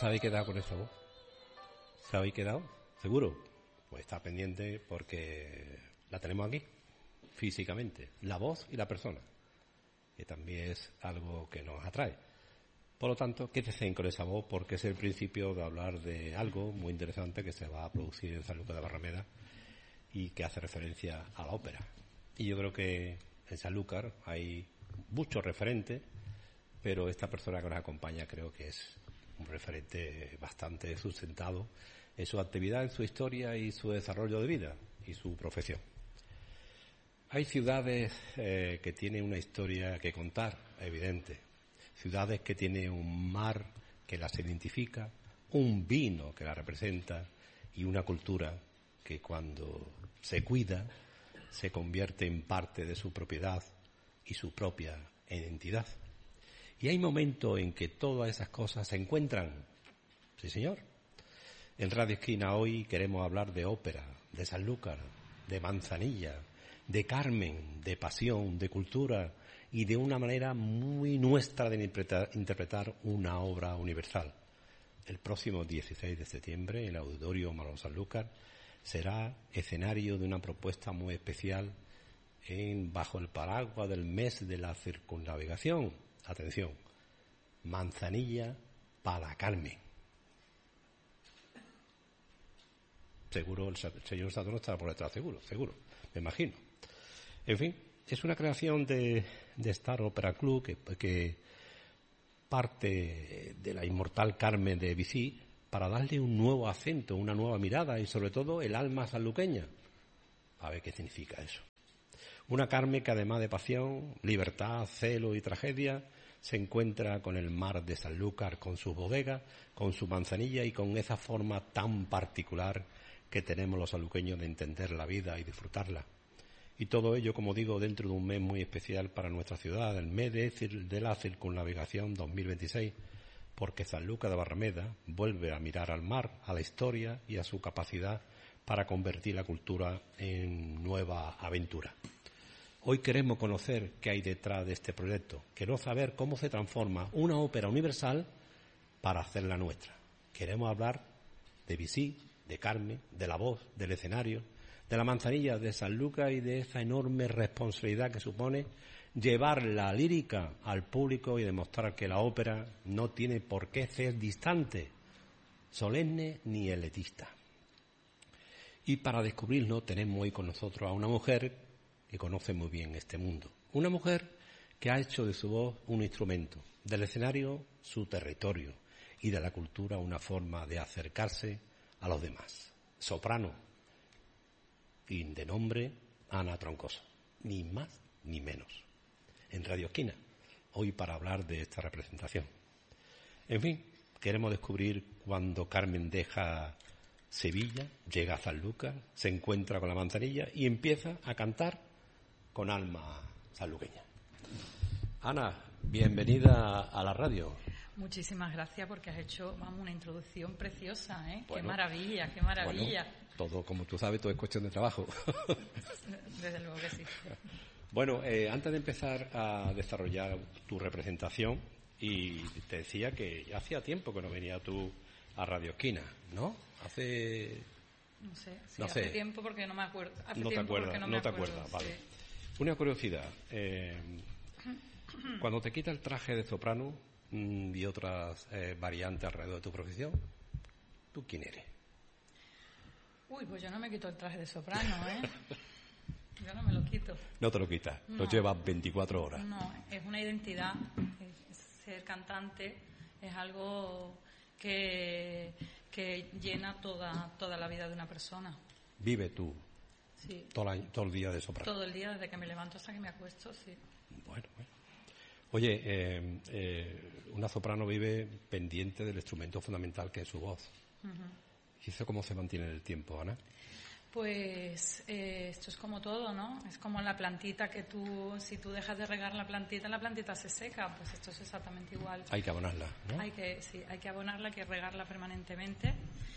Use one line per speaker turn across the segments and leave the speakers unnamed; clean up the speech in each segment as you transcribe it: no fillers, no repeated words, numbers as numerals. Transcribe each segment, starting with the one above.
¿Se habéis quedado con esa voz? ¿Se habéis quedado? ¿Seguro? Pues está pendiente porque la tenemos aquí, físicamente, la voz y la persona, que también es algo que nos atrae. Por lo tanto, quédense con esa voz porque es el principio de hablar de algo muy interesante que se va a producir en Sanlúcar de Barrameda y que hace referencia a la ópera. Y yo creo que en Sanlúcar hay muchos referentes, pero esta persona que nos acompaña creo que es un referente bastante sustentado en su actividad, en su historia y su desarrollo de vida y su profesión. Hay ciudades que tienen una historia que contar, evidente. Ciudades que tienen un mar que las identifica, un vino que la representa y una cultura que cuando se cuida se convierte en parte de su propiedad y su propia identidad. Y hay momentos en que todas esas cosas se encuentran. Sí, señor. En Radio Esquina hoy queremos hablar de ópera, de Sanlúcar, de Manzanilla, de Carmen, de pasión, de cultura y de una manera muy nuestra de interpretar una obra universal. El próximo 16 de septiembre, el Auditorio Manolo Sanlúcar será escenario de una propuesta muy especial bajo el paraguas del mes de la circunnavegación. Atención, Manzanilla para Carmen. Seguro el señor Saturno estará por detrás, seguro, me imagino. En fin, es una creación de Star Opera Club que parte de la inmortal Carmen de Bizet para darle un nuevo acento, una nueva mirada y sobre todo el alma sanluqueña. A ver qué significa eso. Una Carmen que además de pasión, libertad, celo y tragedia se encuentra con el mar de Sanlúcar, con sus bodegas, con su manzanilla y con esa forma tan particular que tenemos los sanluqueños de entender la vida y disfrutarla. Y todo ello, como digo, dentro de un mes muy especial para nuestra ciudad, el mes de la circunnavegación 2026, porque Sanlúcar de Barrameda vuelve a mirar al mar, a la historia y a su capacidad para convertir la cultura en nueva aventura. Hoy queremos conocer qué hay detrás de este proyecto. Queremos saber cómo se transforma una ópera universal para hacerla nuestra. Queremos hablar de Bizet, de Carmen, de la voz, del escenario, de la manzanilla de Sanlúcar y de esa enorme responsabilidad que supone llevar la lírica al público y demostrar que la ópera no tiene por qué ser distante, solemne ni elitista. Y para descubrirlo tenemos hoy con nosotros a una mujer que conoce muy bien este mundo. Una mujer que ha hecho de su voz un instrumento, del escenario su territorio y de la cultura una forma de acercarse a los demás. Soprano, y de nombre Ana Troncoso, ni más ni menos. En Radio Esquina, hoy para hablar de esta representación. En fin, queremos descubrir cuando Carmen deja Sevilla, llega a Sanlúcar, se encuentra con la manzanilla y empieza a cantar con alma sanluqueña. Ana, bienvenida a la radio.
Muchísimas gracias porque has hecho una introducción preciosa, ¿eh?
Bueno,
qué maravilla, qué maravilla.
Bueno, todo, como tú sabes, todo es cuestión de trabajo.
Desde luego que sí.
Bueno, antes de empezar a desarrollar tu representación, y te decía que ya hacía tiempo que no venía tú a Radio Esquina, ¿no?
No sé, tiempo porque no me acuerdo.
No te acuerdas, vale. Sí. Una curiosidad, cuando te quita el traje de soprano y otras variantes alrededor de tu profesión, ¿tú quién eres?
Uy, pues yo no me quito el traje de soprano, ¿eh? Yo no me lo quito.
No te lo quitas,
no.
Lo llevas 24 horas.
No, es una identidad, ser cantante es algo que llena toda la vida de una persona.
¿Vive tú?
Sí.
Todo el día de soprano.
Todo el día, desde que me levanto hasta que me acuesto, sí.
Bueno. Oye, una soprano vive pendiente del instrumento fundamental que es su voz. Uh-huh. ¿Y eso cómo se mantiene en el tiempo, Ana?
Pues esto es como todo, ¿no? Es como la plantita que si tú dejas de regar la plantita se seca. Pues esto es exactamente igual.
Hay que abonarla, ¿no?
Hay que abonarla, hay que regarla permanentemente.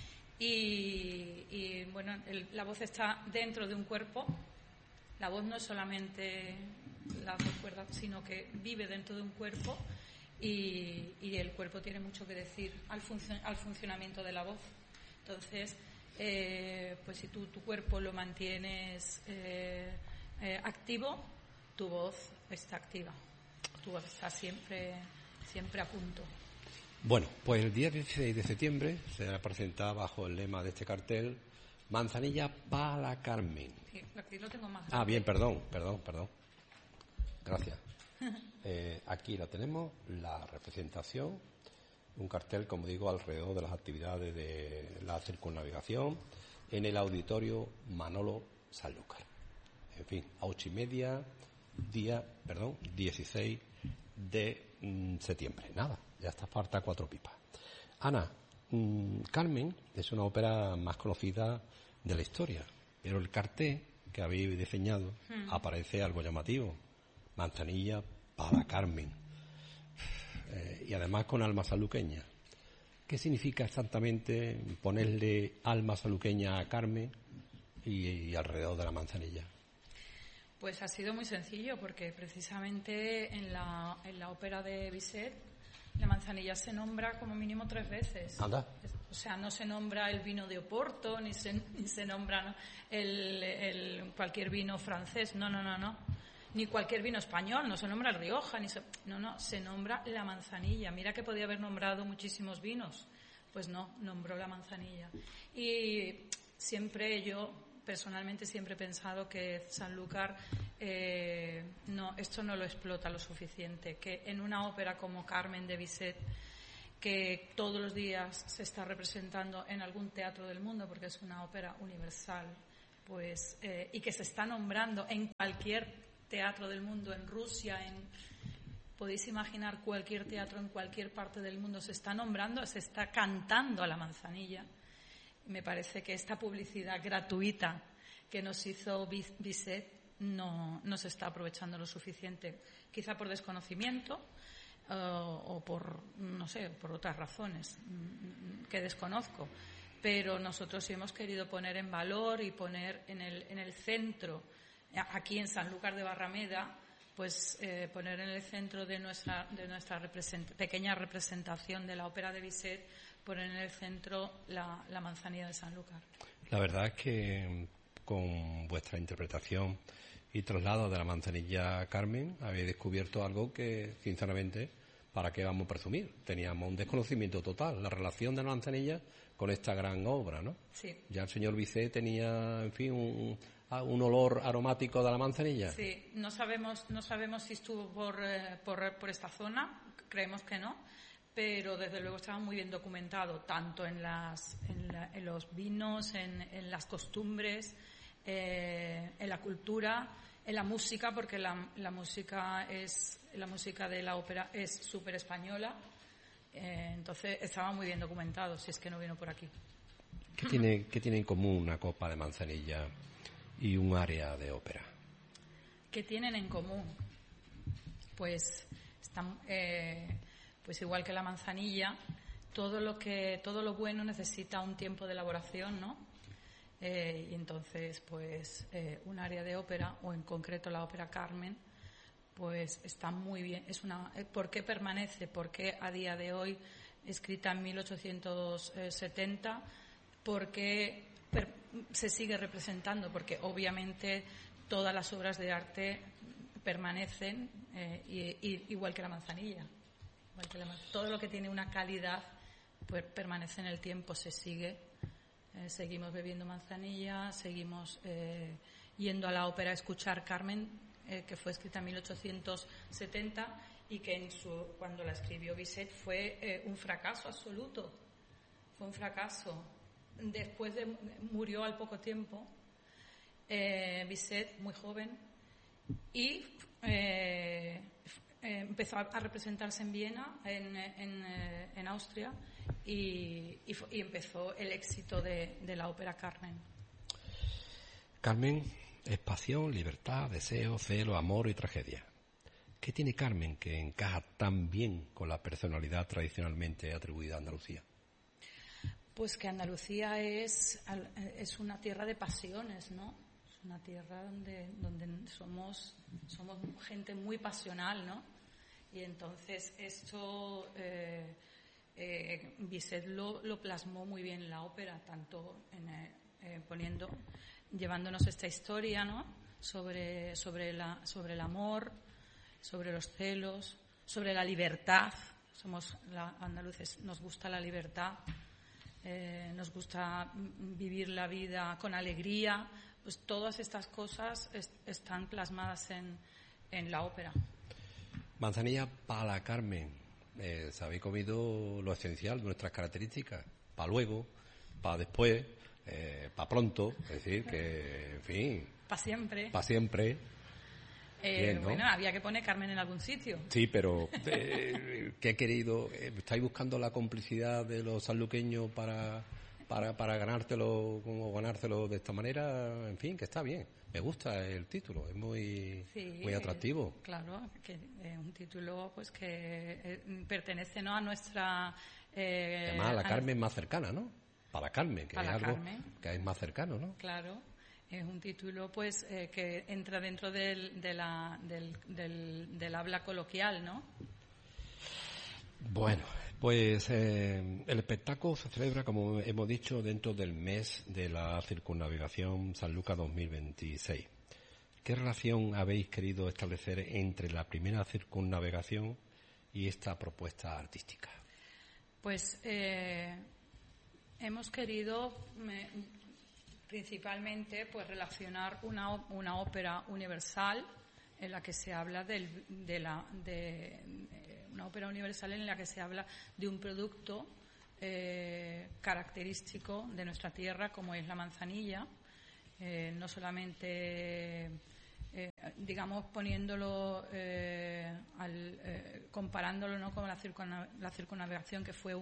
Y bueno, la voz está dentro de un cuerpo. La voz no es solamente las dos cuerdas, sino que vive dentro de un cuerpo y el cuerpo tiene mucho que decir al funcionamiento de la voz. Entonces, pues si tu cuerpo lo mantienes activo, tu voz está activa, tu voz está siempre a punto.
Bueno, pues el día 16 de septiembre se presenta bajo el lema de este cartel Manzanilla para la Carmen.
Sí, aquí lo tengo más grande.
Ah, bien, perdón. Gracias. Aquí la tenemos, la representación, un cartel, como digo, alrededor de las actividades de la circunnavegación en el auditorio Manolo Sanlúcar. En fin, a 8:30, 16 de septiembre. Nada, ya está, falta 4 pipas. Ana, Carmen es una ópera más conocida de la historia, pero el cartel que habéis diseñado aparece algo llamativo. Manzanilla para Carmen. Y además con alma sanluqueña. ¿Qué significa exactamente ponerle alma sanluqueña a Carmen y alrededor de la manzanilla?
Pues ha sido muy sencillo, porque precisamente en la ópera de Bizet la manzanilla se nombra como mínimo 3 veces.
Anda.
O sea, no se nombra el vino de Oporto, ni se nombra el cualquier vino francés, no. Ni cualquier vino español, no se nombra el Rioja, se nombra la manzanilla. Mira que podía haber nombrado muchísimos vinos, pues no, nombró la manzanilla. Y yo personalmente siempre he pensado que Sanlúcar esto no lo explota lo suficiente, que en una ópera como Carmen de Bizet, que todos los días se está representando en algún teatro del mundo, porque es una ópera universal, pues y que se está nombrando en cualquier teatro del mundo, en Rusia, podéis imaginar cualquier teatro en cualquier parte del mundo, se está nombrando, se está cantando a la manzanilla. Me parece que esta publicidad gratuita que nos hizo Bizet no se está aprovechando lo suficiente, quizá por desconocimiento o por, no sé, por otras razones que desconozco, pero nosotros sí hemos querido poner en valor y poner en el centro, aquí en Sanlúcar de Barrameda, pues poner en el centro de nuestra pequeña representación de la ópera de Bizet, poner en el centro la manzanilla de Sanlúcar.
La verdad es que con vuestra interpretación y traslado de la manzanilla Carmen habéis descubierto algo que, sinceramente, ¿para qué vamos a presumir? Teníamos un desconocimiento total, la relación de la manzanilla con esta gran obra, ¿no?
Sí.
Ya el señor Bizet tenía, en fin, un olor aromático de la manzanilla.
Sí, no sabemos si estuvo por esta zona, creemos que no, pero desde luego estaba muy bien documentado, tanto en los vinos, en las costumbres, en la cultura, en la música, porque la música de la ópera es súper española, entonces estaba muy bien documentado, si es que no vino por aquí.
¿Qué tiene en común una copa de manzanilla y un área de ópera?
¿Qué tienen en común? Pues están, pues igual que la manzanilla, todo lo bueno necesita un tiempo de elaboración, ¿no? Y entonces, pues un área de ópera, o en concreto la ópera Carmen, pues está muy bien. ¿Por qué permanece? ¿Por qué a día de hoy, escrita en 1870, por qué se sigue representando? Porque obviamente todas las obras de arte permanecen, igual que la manzanilla. Todo lo que tiene una calidad pues permanece en el tiempo, se sigue. Seguimos bebiendo manzanilla, seguimos yendo a la ópera a escuchar Carmen, que fue escrita en 1870 y que cuando la escribió Bizet fue un fracaso absoluto. Fue un fracaso. Murió al poco tiempo Bizet, muy joven, y empezó a representarse en Viena, en Austria, y empezó el éxito de la ópera Carmen.
Carmen es pasión, libertad, deseo, celo, amor y tragedia. ¿Qué tiene Carmen que encaja tan bien con la personalidad tradicionalmente atribuida a Andalucía?
Pues que Andalucía es una tierra de pasiones, ¿no? Es una tierra donde somos gente muy pasional, ¿no? Y entonces esto Bizet lo plasmó muy bien en la ópera, tanto llevándonos esta historia, ¿no? sobre el amor, sobre los celos, sobre la libertad. Somos andaluces, nos gusta la libertad, nos gusta vivir la vida con alegría. Pues todas estas cosas están plasmadas en la ópera.
Manzanilla para la Carmen. Se habéis comido lo esencial de nuestras características. Para luego, para después, para pronto. Es decir, que, en fin.
Para siempre.
Para siempre. Bien, ¿no?
Bueno, había que poner Carmen en algún sitio.
Sí, pero ¿qué he querido? ¿Estáis buscando la complicidad de los sanluqueños para ganártelo, como ganárselo de esta manera? En fin, que está bien. Me gusta el título, es muy atractivo.
Claro, que es un título pues que pertenece, ¿no?, a nuestra...
Además, la Carmen más cercana, ¿no? Para la Carmen, que es algo que es más cercano, ¿no?
Claro. Es un título pues que entra dentro del habla coloquial, ¿no?
Bueno, pues el espectáculo se celebra, como hemos dicho, dentro del mes de la circunnavegación Sanlúcar 2026. ¿Qué relación habéis querido establecer entre la primera circunnavegación y esta propuesta artística?
Pues hemos querido... principalmente pues relacionar una ópera universal en la que se habla una ópera universal en la que se habla de un producto característico de nuestra tierra, como es la manzanilla, no solamente digamos poniéndolo comparándolo, ¿no?, con la circunnavegación, que fue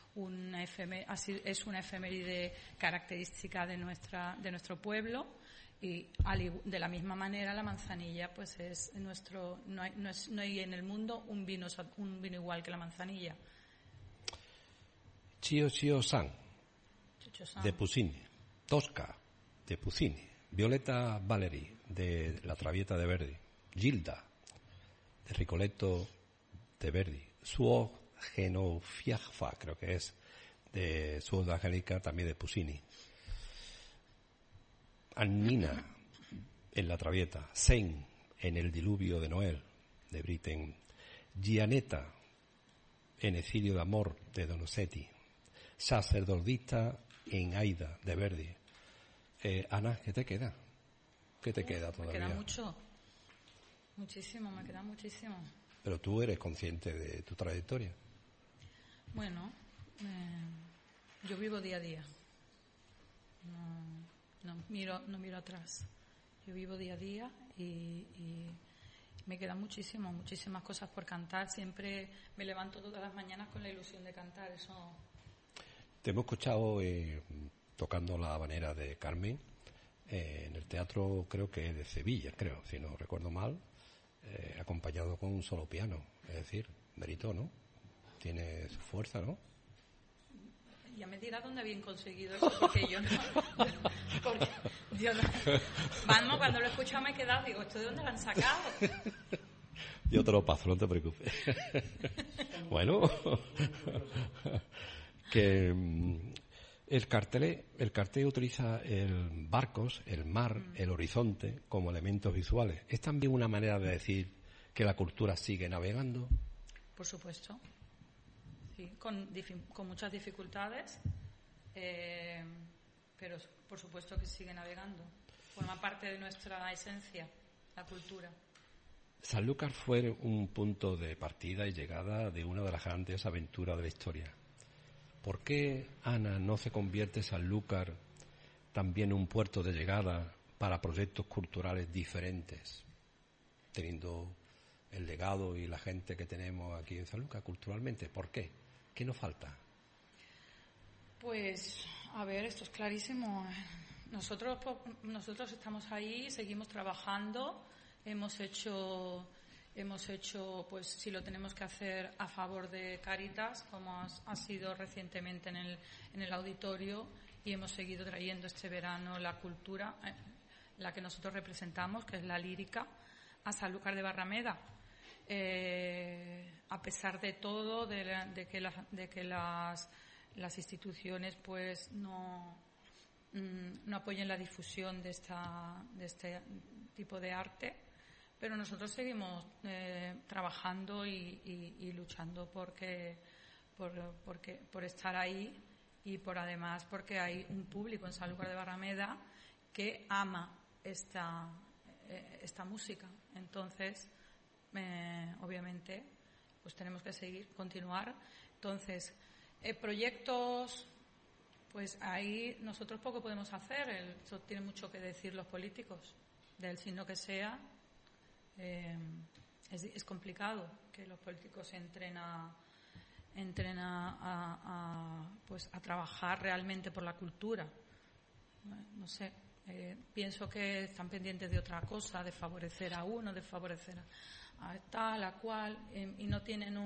es una efeméride característica de nuestro pueblo, y de la misma manera la manzanilla pues es nuestro, no hay en el mundo un vino igual que la manzanilla.
Chio Chio San de Puccini, Tosca de Puccini, Violetta Valeri de La Traviata de Verdi, Gilda de Rigoletto de Verdi, Suor Genofiagfa, creo que es, de Suor de Angélica, también de Puccini, Annina en La Traviata, Sen en El Diluvio de Noel de Britten, Gianetta en Ecilio d'Amor de Donizetti, Sacerdotista en Aida de Verdi. Ana, ¿qué te queda? ¿Qué te queda todavía?
Me queda mucho, muchísimo, me queda muchísimo.
Pero tú eres consciente de tu trayectoria.
Bueno, yo vivo día a día. No miro atrás. Yo vivo día a día y me quedan muchísimas cosas por cantar. Siempre me levanto todas las mañanas con la ilusión de cantar. Eso.
Te hemos escuchado tocando la habanera de Carmen en el teatro, creo que de Sevilla, si no recuerdo mal, acompañado con un solo piano. Es decir, mérito, ¿no? Tiene su fuerza, ¿no?
Ya me dirás dónde habían conseguido eso, porque yo no. Vamos, cuando lo he escuchado me he quedado, digo, ¿esto de dónde lo han sacado?
Yo te lo paso, no te preocupes. Bueno, que el cartel utiliza el barcos, el mar, el horizonte como elementos visuales. ¿Es también una manera de decir que la cultura sigue navegando?
Por supuesto. Sí, con muchas dificultades, pero por supuesto que sigue navegando. Forma parte de nuestra esencia, la cultura.
Sanlúcar fue un punto de partida y llegada de una de las grandes aventuras de la historia. ¿Por qué, Ana, no se convierte Sanlúcar también en un puerto de llegada para proyectos culturales diferentes, teniendo el legado y la gente que tenemos aquí en Sanlúcar culturalmente? ¿Por qué? ¿Qué nos falta? Pues,
a ver, esto es clarísimo. Nosotros estamos ahí, seguimos trabajando, hemos hecho, pues, si lo tenemos que hacer a favor de Cáritas, como ha sido recientemente en el auditorio, y hemos seguido trayendo este verano la cultura, la que nosotros representamos, que es la lírica, a Sanlúcar de Barrameda. a pesar de todo, de que las instituciones pues no apoyen la difusión de este tipo de arte, pero nosotros seguimos trabajando y luchando por estar ahí, y además porque hay un público en Sanlúcar de Barrameda que ama esta música. Entonces, obviamente, pues tenemos que continuar. Entonces, proyectos, pues ahí nosotros poco podemos hacer. Eso tiene mucho que decir los políticos, del signo que sea. Es complicado que los políticos entren a trabajar realmente por la cultura. No sé, pienso que están pendientes de otra cosa, de favorecer a uno, de favorecer a tal, a cual, y no tienen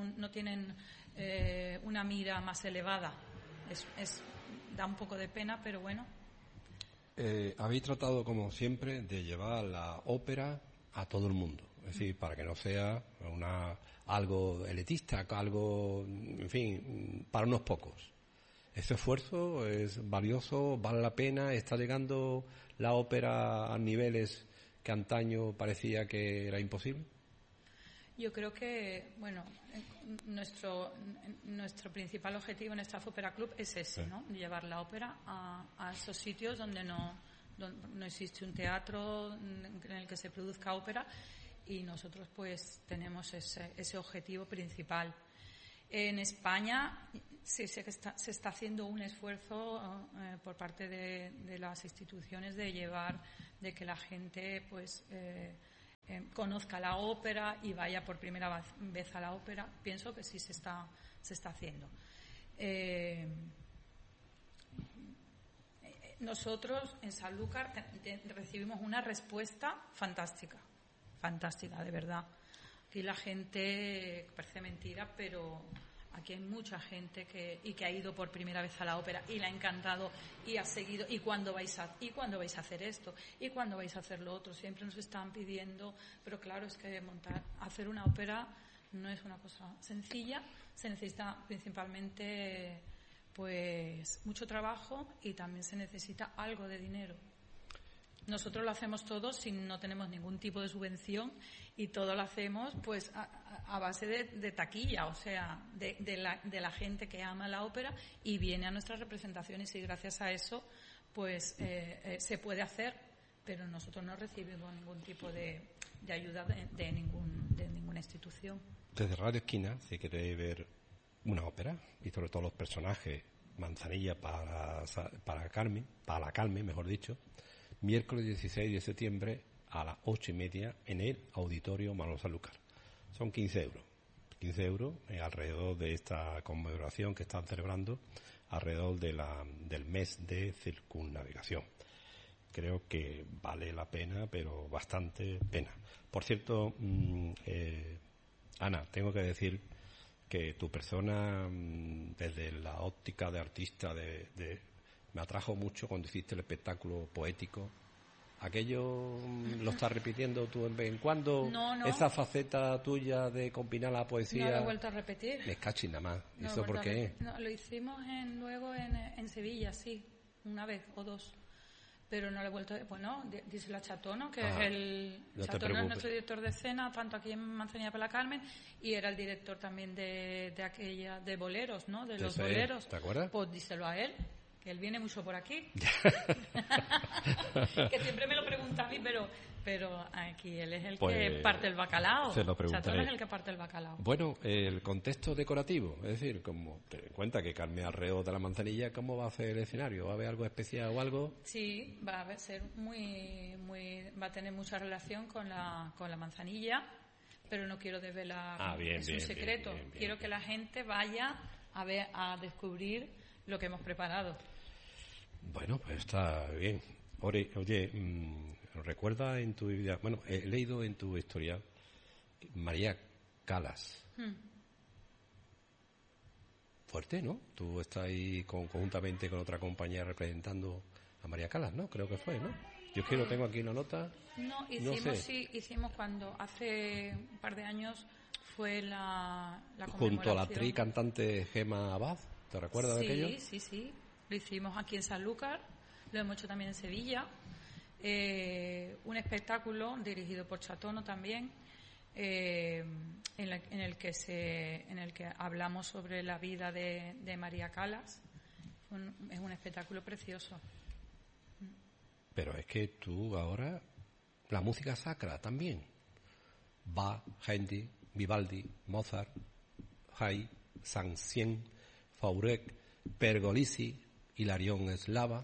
una mira más elevada. Da un poco de pena, pero bueno.
Habéis tratado, como siempre, de llevar la ópera a todo el mundo. Es decir, para que no sea algo elitista, algo, en fin, para unos pocos. ¿Ese esfuerzo es valioso? ¿Vale la pena? ¿Está llegando la ópera a niveles que antaño parecía que era imposible?
Yo creo que, bueno, nuestro principal objetivo en esta Opera Club es ese, ¿no? Llevar la ópera a esos sitios donde no existe un teatro en el que se produzca ópera, y nosotros pues tenemos ese objetivo principal. En España sí sé que se está haciendo un esfuerzo por parte de las instituciones de que la gente pues conozca la ópera y vaya por primera vez a la ópera. Pienso que sí se está haciendo. Nosotros en Sanlúcar recibimos una respuesta fantástica, de verdad. Aquí la gente, parece mentira, pero aquí hay mucha gente que ha ido por primera vez a la ópera y le ha encantado y ha seguido. ¿Y cuándo vais a hacer esto? ¿Y cuándo vais a hacer lo otro? Siempre nos están pidiendo, pero claro, es que hacer una ópera no es una cosa sencilla. Se necesita principalmente pues mucho trabajo, y también se necesita algo de dinero. Nosotros lo hacemos todo no tenemos ningún tipo de subvención, y todo lo hacemos pues a base de taquilla, o sea, de la gente que ama la ópera y viene a nuestras representaciones, y gracias a eso pues se puede hacer, pero nosotros no recibimos ningún tipo de ayuda de ninguna institución.
Desde Radio Esquina, si queréis ver una ópera, y sobre todo los personajes, Manzanilla para la Carmen, mejor dicho, miércoles 16 de septiembre a las 8:30 en el Auditorio Manolo Sanlúcar. Son 15 euros. 15 euros alrededor de esta conmemoración que están celebrando alrededor del mes de circunnavegación. Creo que vale la pena, pero bastante pena. Por cierto, Ana, tengo que decir que tu persona, desde la óptica de artista, me atrajo mucho cuando hiciste el espectáculo poético. ¿Aquello lo estás repitiendo tú en vez en cuando?
No.
Esa faceta tuya de combinar la poesía.
No lo he vuelto a repetir.
Me cachis nada más.
No,
¿Eso por qué?
No, lo hicimos luego en Sevilla, sí, una vez o dos. Pero no lo he vuelto a... Bueno, díselo a Chatono, que Chatono es nuestro director de escena, tanto aquí en Manzanilla para la Carmen, y era el director también de boleros, ¿no? De los boleros.
¿Te acuerdas?
Pues díselo a él, que él viene mucho por aquí. Que siempre me lo pregunta a mí, pero aquí él es el que parte el bacalao.
Se lo preguntaré.
Chatono es el que parte el bacalao.
Bueno, el contexto decorativo, es decir, como te cuenta que Carmen alrededor de la Manzanilla, ¿cómo va a hacer el escenario? ¿Va a haber algo especial o algo?
Sí, va a ser va a tener mucha relación con la Manzanilla, pero no quiero desvelar, es un secreto. Quiero que la gente vaya a descubrir lo que hemos preparado.
Bueno, pues está bien. Oye, recuerda en tu vida, bueno, he leído en tu historia María Calas. Fuerte, ¿no? Tú estás ahí conjuntamente con otra compañía representando a María Calas, ¿no? Creo que fue, ¿no? Yo es que no tengo aquí una nota.
No, hicimos cuando hace un par de años Fue la
junto a la
conmemoración.
cantante Gemma Abad, ¿te recuerdas de aquello?
Sí. Lo hicimos aquí en Sanlúcar, lo hemos hecho también en Sevilla. Un espectáculo dirigido por Chatono también, en el que hablamos sobre la vida de María Callas. Es un espectáculo precioso.
Pero es que tú ahora, la música sacra también. Bach, Händel, Vivaldi, Mozart, Haydn, Saint-Saëns, Fauré, Pergolesi, Hilarión Eslava.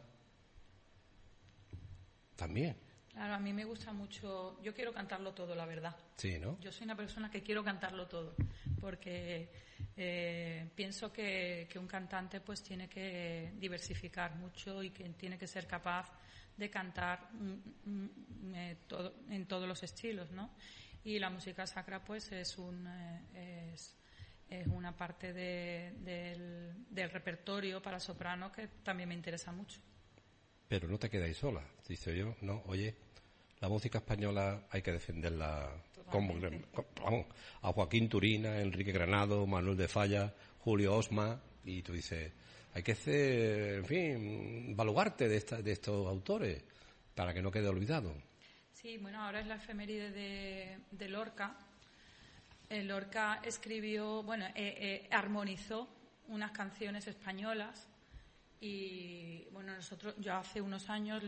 También.
Claro, a mí me gusta mucho. Yo quiero cantarlo todo, la verdad.
Sí, ¿no?
Yo soy una persona que quiero cantarlo todo, porque pienso que un cantante pues tiene que diversificar mucho y que tiene que ser capaz de cantar en todos los estilos, ¿no? Y la música sacra pues es una parte del repertorio para soprano que también me interesa mucho.
Pero no te quedáis sola, dice yo. No, oye, la música española hay que defenderla como, vamos, a Joaquín Turina, Enrique Granado, Manuel de Falla, Julio Osma, y tú dices, hay que hacer, en fin, baluarte de estos autores para que no quede olvidado.
Sí, bueno, ahora es la efeméride de Lorca. Lorca escribió, armonizó unas canciones españolas y, bueno, yo hace unos años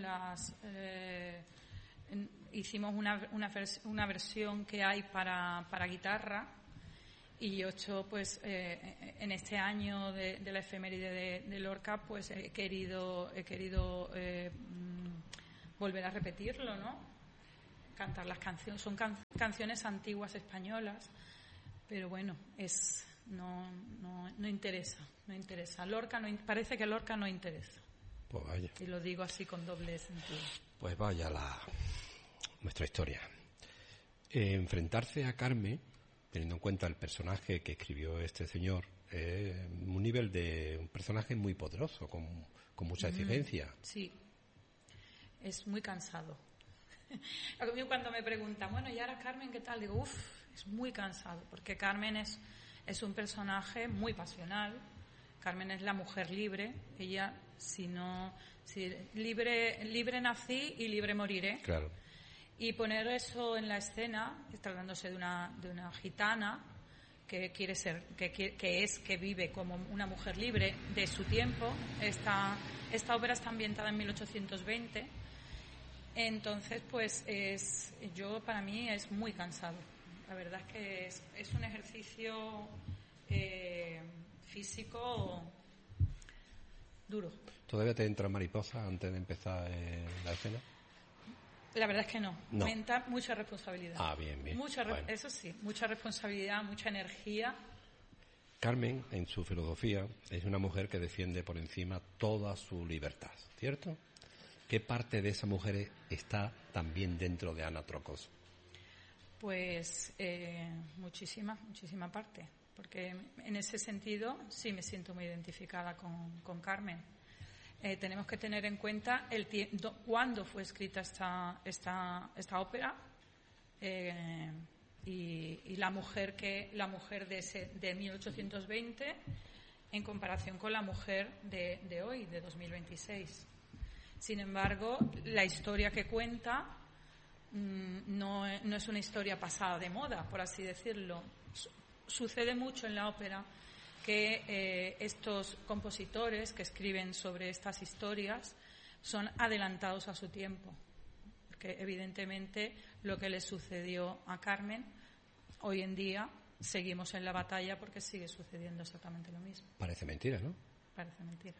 hicimos una versión que hay para guitarra, y yo he hecho, pues, en este año de la efeméride de Lorca, pues he querido volver a repetirlo, ¿no? Cantar las canciones, son canciones antiguas españolas, pero bueno, no interesa. Lorca parece que Lorca no interesa.
Pues vaya.
Y lo digo así con doble sentido.
Pues vaya nuestra historia. Enfrentarse a Carmen, teniendo en cuenta el personaje que escribió este señor, un nivel de un personaje muy poderoso, con mucha exigencia.
Sí, es muy cansado. A mí cuando me preguntan, bueno, ¿y ahora Carmen qué tal? Digo, es muy cansado, porque Carmen es un personaje muy pasional. Carmen es la mujer libre. Ella, libre nací y libre moriré.
Claro.
Y poner eso en la escena, tratándose de una gitana que quiere ser, que vive como una mujer libre de su tiempo. Esta ópera está ambientada en 1820. Entonces, pues para mí es muy cansado. La verdad es que es un ejercicio físico duro.
¿Todavía te entra mariposa antes de empezar la escena?
La verdad es que no.
No.
Me entra mucha responsabilidad.
Ah, bien. Bueno.
Eso sí, mucha responsabilidad, mucha energía.
Carmen, en su filosofía, es una mujer que defiende por encima toda su libertad, ¿cierto? ¿Qué parte de esa mujer está también dentro de Ana Trocos?
Pues muchísima parte, porque en ese sentido sí me siento muy identificada con Carmen. Tenemos que tener en cuenta cuándo fue escrita esta ópera, y la mujer de 1820 en comparación con la mujer de hoy, de 2026. Sin embargo, la historia que cuenta no es una historia pasada de moda, por así decirlo. Sucede mucho en la ópera que estos compositores que escriben sobre estas historias son adelantados a su tiempo, porque evidentemente lo que le sucedió a Carmen, hoy en día seguimos en la batalla porque sigue sucediendo exactamente lo mismo.
Parece mentira, ¿no?
Parece mentira.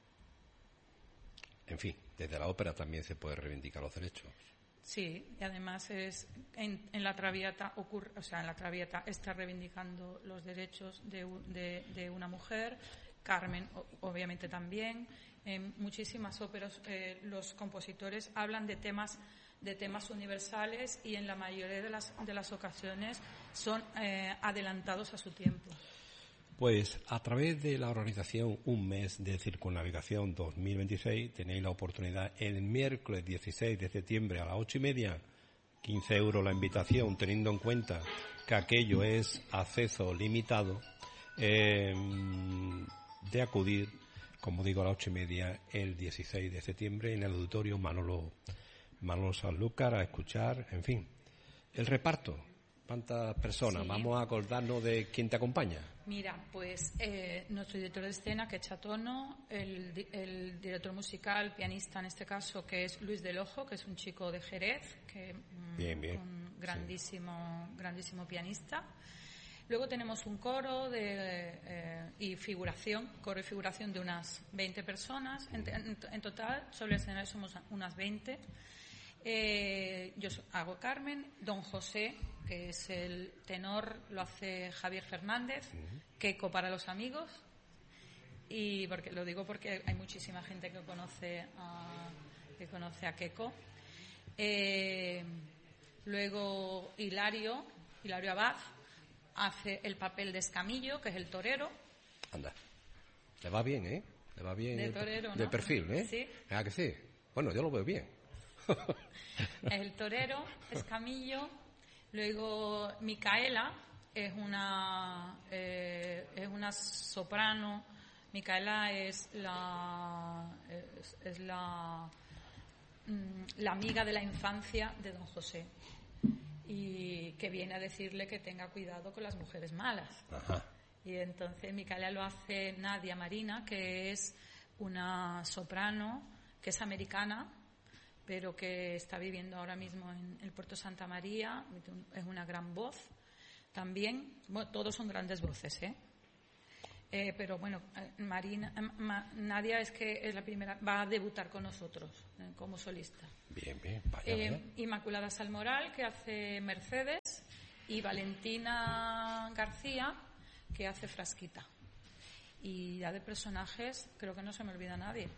En fin, desde la ópera también se puede reivindicar los derechos.
Sí, y además en la Traviata ocurre, o sea, en la Traviata está reivindicando los derechos de una mujer. Carmen, obviamente, también. En muchísimas óperas los compositores hablan de temas universales, y en la mayoría de las ocasiones son adelantados a su tiempo.
Pues a través de la organización Un Mes de Circunnavegación 2026 tenéis la oportunidad el miércoles 16 de septiembre a las 8:30 15 euros la invitación, teniendo en cuenta que aquello es acceso limitado, de acudir, como digo, a las 8:30 el 16 de septiembre en el auditorio Manolo Sanlúcar a escuchar, en fin, el reparto. ¿Cuántas personas?
Sí.
Vamos a acordarnos de quién te acompaña.
Mira, pues nuestro director de escena, que es Chatono, el director musical, pianista en este caso, que es Luis del Ojo, que es un chico de Jerez, que
Bien.
un grandísimo pianista. Luego tenemos un coro y figuración, coro y figuración de unas 20 personas. En total, sobre el escenario somos unas 20. Yo hago Carmen, Don José, que es el tenor, lo hace Javier Fernández, Keiko para los amigos, y lo digo porque hay muchísima gente que conoce a Keiko. Luego Hilario Abad hace el papel de Escamillo, que es el torero.
Anda, le va bien, ¿eh? Le va bien
de torero,
de
¿no?
perfil, ¿eh?
Sí.
¿Ah, que sí? Bueno, yo lo veo bien.
El torero, Escamillo. Luego Micaela es una soprano. Micaela es la amiga de la infancia de Don José, y que viene a decirle que tenga cuidado con las mujeres malas.
Ajá.
Y entonces Micaela lo hace Nadia Marina, que es una soprano que es americana, pero que está viviendo ahora mismo en el Puerto Santa María. Es una gran voz también. Bueno, todos son grandes voces, pero bueno, Nadia es la primera, va a debutar con nosotros como solista.
Bien, vaya.
Inmaculada Salmoral, que hace Mercedes, y Valentina García, que hace Frasquita. Y ya de personajes, creo que no se me olvida nadie.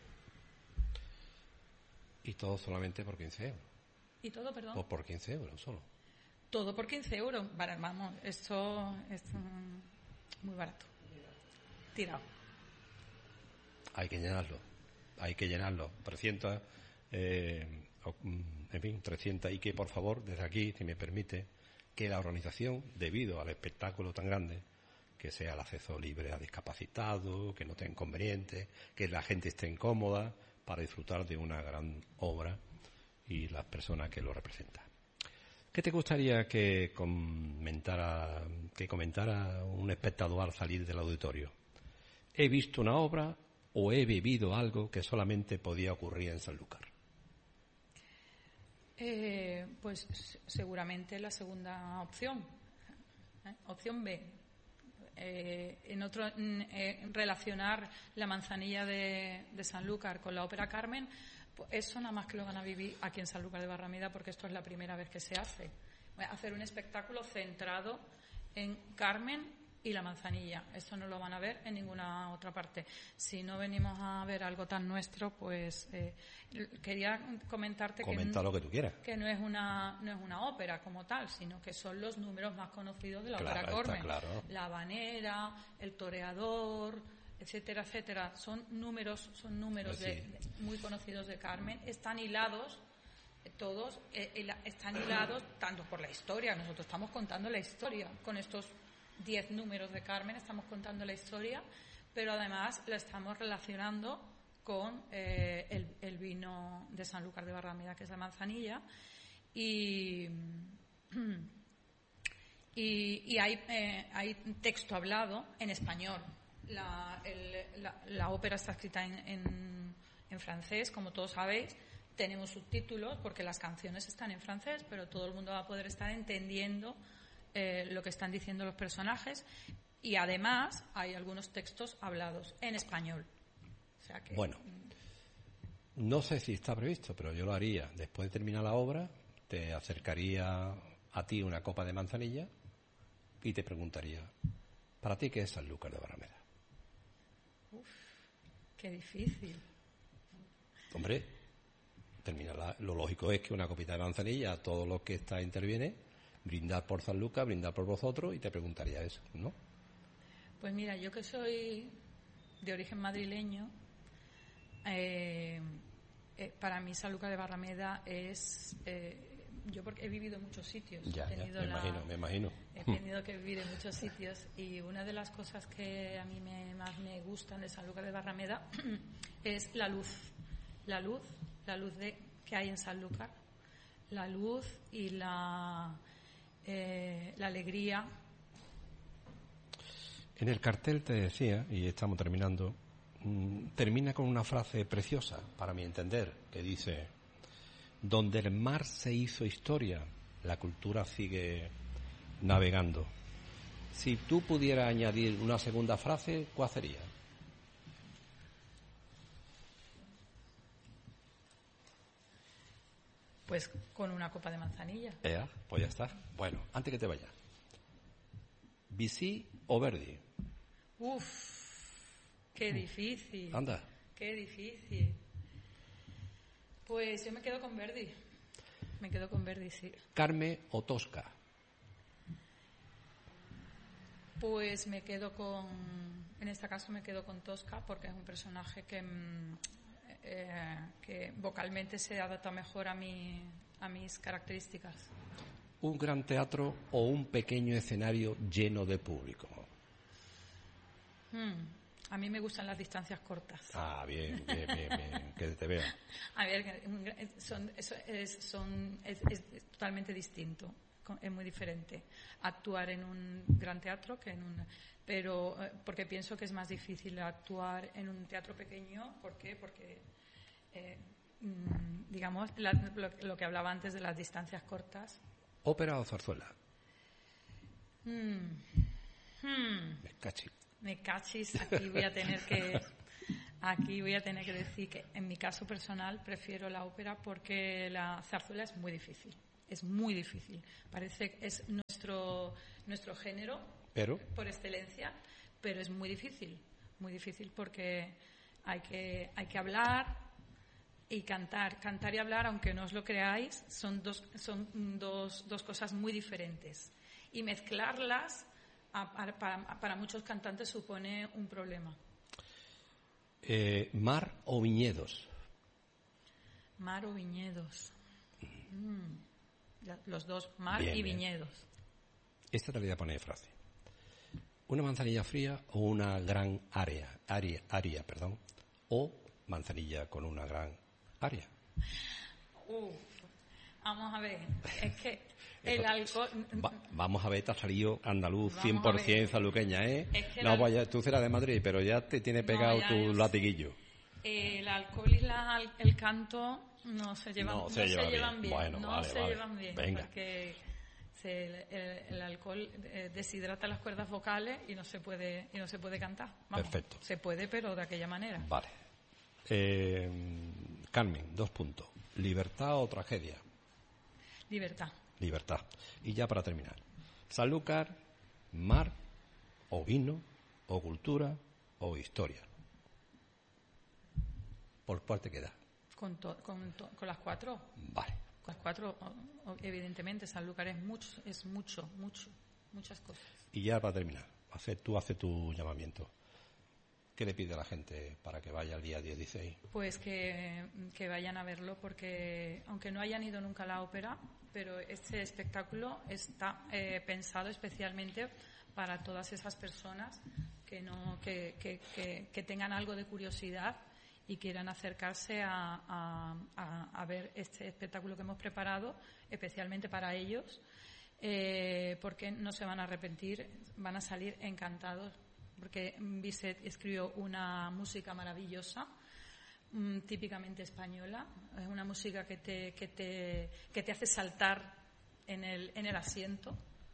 Y todo solamente por 15 euros.
¿Y todo, perdón?
O por 15 euros solo.
Todo por 15 euros. Vamos, esto es muy barato. Tirado.
Hay que llenarlo. 300, en fin, 300. Y que, por favor, desde aquí, si me permite, que la organización, debido al espectáculo tan grande, que sea el acceso libre a discapacitados, que no tenga inconvenientes, que la gente esté incómoda para disfrutar de una gran obra y las personas que lo representan. ¿Qué te gustaría que comentara un espectador al salir del auditorio? ¿He visto una obra o he vivido algo que solamente podía ocurrir en Sanlúcar?
Pues seguramente la segunda opción. Opción B. Relacionar la manzanilla de Sanlúcar con la ópera Carmen, pues eso nada más que lo van a vivir aquí en Sanlúcar de Barrameda, porque esto es la primera vez que se hace. Hacer un espectáculo centrado en Carmen y la manzanilla. Esto no lo van a ver en ninguna otra parte. Si no venimos a ver algo tan nuestro, pues quería comentarte
Comenta lo que tú quieras.
que no es una ópera como tal, sino que son los números más conocidos de la ópera Carmen.
Claro.
La habanera, el toreador, etcétera, etcétera. Son números
Sí.
muy conocidos de Carmen. Están hilados. Todos están hilados tanto por la historia. Nosotros estamos contando la historia con estos 10 números de Carmen, estamos contando la historia, pero además la estamos relacionando con el vino de Sanlúcar de Barrameda, que es la manzanilla, y hay texto hablado en español. La ópera está escrita en francés, como todos sabéis. Tenemos subtítulos porque las canciones están en francés, pero todo el mundo va a poder estar entendiendo lo que están diciendo los personajes, y además hay algunos textos hablados en español. O sea que,
bueno, no sé si está previsto, pero yo lo haría. Después de terminar la obra, te acercaría a ti una copa de manzanilla y te preguntaría: ¿para ti qué es Sanlúcar de Barrameda?
Qué difícil.
Hombre, lo lógico es que una copita de manzanilla, a todos los que intervienen, brindar por Sanlúcar, brindar por vosotros, y te preguntaría eso, ¿no?
Pues mira, yo que soy de origen madrileño, para mí Sanlúcar de Barrameda es yo porque he vivido en muchos sitios.
Me imagino.
He tenido que vivir en muchos sitios y una de las cosas que a mí más me gustan de Sanlúcar de Barrameda es la luz. La luz que hay en Sanlúcar. La luz y la alegría.
En el cartel te decía, y estamos terminando, termina con una frase preciosa, para mi entender, que dice: donde el mar se hizo historia, la cultura sigue navegando. Si tú pudieras añadir una segunda frase, ¿cuál sería?
Pues con una copa de manzanilla.
Pues ya está. Bueno, antes que te vayas, ¿Vichy o Verdi?
Qué difícil.
Anda.
Qué difícil. Pues yo me quedo con Verdi. Sí.
¿Carme o Tosca?
Pues en este caso me quedo con Tosca porque es un personaje que vocalmente se adapta mejor a mis características.
¿Un gran teatro o un pequeño escenario lleno de público?
A mí me gustan las distancias cortas.
Bien, que te vea.
A ver, es totalmente distinto, es muy diferente actuar en un gran teatro que pero porque pienso que es más difícil actuar en un teatro pequeño. ¿Por qué? Porque digamos lo que hablaba antes de las distancias cortas.
¿Ópera o zarzuela?
Me cachis, aquí voy a tener que decir que en mi caso personal prefiero la ópera porque la zarzuela es muy difícil. Parece que es nuestro género por excelencia, pero es muy difícil porque hay que hablar y cantar y hablar, aunque no os lo creáis, son dos cosas muy diferentes, y mezclarlas para muchos cantantes supone un problema.
¿Mar o viñedos?
Mar o viñedos. Los dos, mar y viñedos.
Esta te voy a poner frase. ¿Una manzanilla fría o una gran aria, o manzanilla con una gran aria?
Vamos a ver, es que el alcohol...
Vamos a ver, te ha salido andaluz 100% sanluqueña, ¿eh? Es que tú serás de Madrid, pero ya te tiene pegado tu latiguillo.
El alcohol y el canto no se llevan bien.
Bueno,
no se llevan bien.
Venga.
Porque el alcohol deshidrata las cuerdas vocales y no se puede cantar.
Perfecto.
Se puede, pero de aquella manera.
Vale. Carmen, 2 puntos. ¿Libertad o tragedia?
Libertad.
Y ya para terminar, Sanlúcar, mar o vino o cultura o historia. ¿Por cuál te queda?
Con las 4.
Vale.
Con las 4, evidentemente, Sanlúcar es muchas cosas.
Y ya para terminar, hace tu llamamiento. ¿Qué le pide a la gente para que vaya el día 16?
Pues que vayan a verlo, porque aunque no hayan ido nunca a la ópera, pero este espectáculo está pensado especialmente para todas esas personas que tengan algo de curiosidad y quieran acercarse a ver este espectáculo que hemos preparado especialmente para ellos, porque no se van a arrepentir, van a salir encantados, porque Bizet escribió una música maravillosa, típicamente española. Es una música que te hace saltar en el asiento,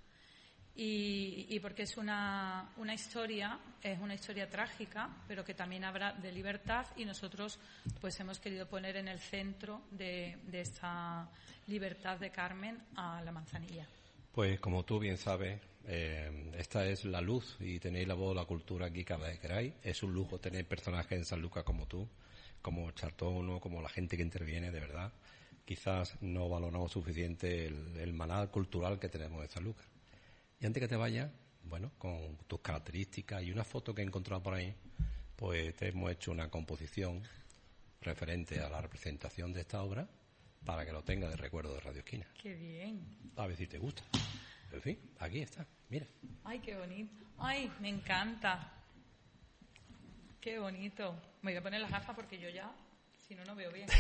y porque es una historia trágica, pero que también habla de libertad, y nosotros pues hemos querido poner en el centro de esta libertad de Carmen a la manzanilla.
Pues como tú bien sabes, esta es la luz, y tenéis la voz, la cultura aquí cada vez que queráis. Es un lujo tener personajes en Sanlúcar como tú, como Chartono, como la gente que interviene, de verdad. Quizás no valoramos suficiente el manal cultural que tenemos en Sanlúcar. Y antes que te vayas, bueno, con tus características y una foto que he encontrado por ahí, pues te hemos hecho una composición referente a la representación de esta obra, para que lo tenga de recuerdo de Radio Esquina.
Qué bien.
A ver si te gusta. En fin, aquí está, mira.
Ay, qué bonito. Ay, me encanta. Qué bonito. Me voy a poner las gafas porque yo ya, si no, no veo bien.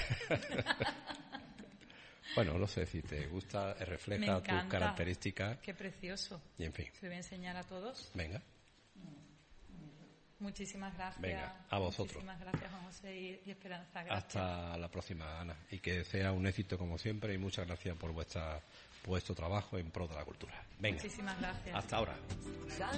Bueno, no sé si te gusta, refleja tus características.
Qué precioso.
Y en fin.
Se lo voy a enseñar a todos.
Venga.
Muchísimas gracias.
Venga, a vosotros.
Muchísimas gracias, Juan José y Esperanza. Gracias.
Hasta la próxima, Ana. Y que sea un éxito como siempre y muchas gracias por vuestro trabajo en pro de la cultura. Venga.
Muchísimas gracias.
Hasta ahora.